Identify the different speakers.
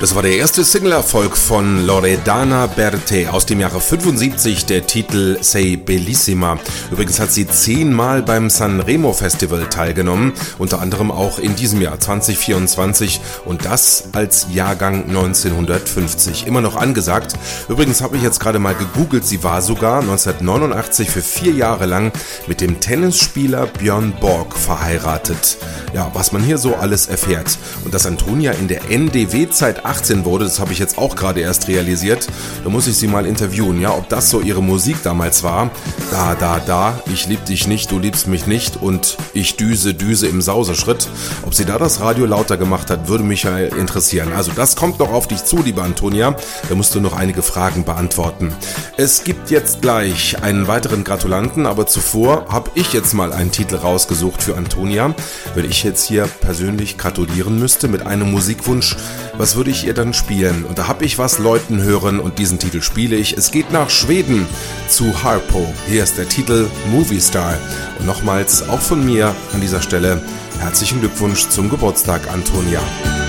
Speaker 1: Das war der erste Single-Erfolg von Loredana Bertè aus dem Jahre 75, der Titel Sei Bellissima. Übrigens hat sie 10-mal beim Sanremo Festival teilgenommen, unter anderem auch in diesem Jahr 2024 und das als Jahrgang 1950. Immer noch angesagt. Übrigens habe ich jetzt gerade mal gegoogelt, sie war sogar 1989 für 4 Jahre lang mit dem Tennisspieler Björn Borg verheiratet. Ja, was man hier so alles erfährt. Und dass Antonia in der NDW-Zeit 18 wurde, das habe ich jetzt auch gerade erst realisiert. Da muss ich sie mal interviewen, ja, ob das so ihre Musik damals war. Da, ich lieb dich nicht, du liebst mich nicht und ich düse im Sauserschritt. Ob sie da das Radio lauter gemacht hat, würde mich ja interessieren. Also das kommt noch auf dich zu, liebe Antonia. Da musst du noch einige Fragen beantworten. Es gibt jetzt gleich einen weiteren Gratulanten, aber zuvor habe ich jetzt mal einen Titel rausgesucht für Antonia. Wenn ich jetzt hier persönlich gratulieren müsste mit einem Musikwunsch, was würde ich ihr dann spielen? Und da habe ich was läuten hören und diesen Titel spiele ich. Es geht nach Schweden zu Harpo. Hier ist der Titel Movie Star. Und nochmals auch von mir an dieser Stelle herzlichen Glückwunsch zum Geburtstag, Antonia.